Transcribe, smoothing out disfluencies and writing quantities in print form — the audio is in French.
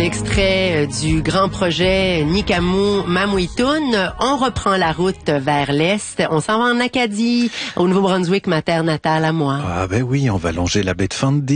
extrait du grand projet Nikamu-Mamuitun. On reprend la route vers l'est. On s'en va en Acadie, au Nouveau-Brunswick, ma terre natale à moi. Ah ben oui, on va longer la baie de Fundy.